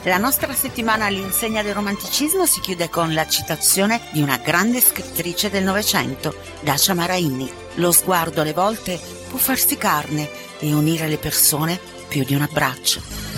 La nostra settimana all'insegna del romanticismo si chiude con la citazione di una grande scrittrice del Novecento, Dacia Maraini. Lo sguardo alle volte può farsi carne e unire le persone più di un abbraccio.